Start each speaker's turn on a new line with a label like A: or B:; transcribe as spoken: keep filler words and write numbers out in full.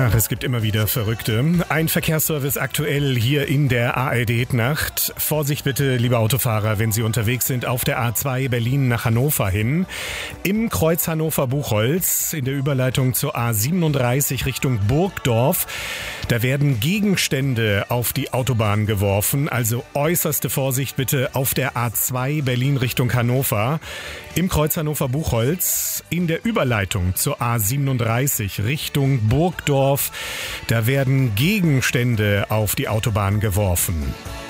A: Ach, es gibt immer wieder Verrückte. Ein Verkehrsservice aktuell hier in der A R D-Nacht. Vorsicht bitte, liebe Autofahrer, wenn Sie unterwegs sind auf der A zwei Berlin nach Hannover hin. Im Kreuz Hannover-Buchholz, in der Überleitung zur A siebenunddreißig Richtung Burgdorf, da werden Gegenstände auf die Autobahn geworfen. Also äußerste Vorsicht bitte auf der A zwei Berlin Richtung Hannover. Im Kreuz Hannover-Buchholz, in der Überleitung zur A siebenunddreißig Richtung Burgdorf, da werden Gegenstände auf die Autobahn geworfen.